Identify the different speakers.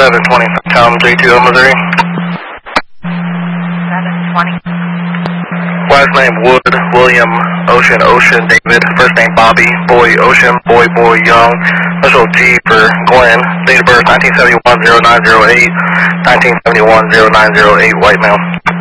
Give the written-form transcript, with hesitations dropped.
Speaker 1: 720, Tom J2 Missouri.
Speaker 2: 720.
Speaker 1: Last name Wood, William, Ocean, David. First name Bobby, Boy, Ocean, Boy, Young. Initial G for Glenn. Date of birth 1971-0908, 1971-0908, white male.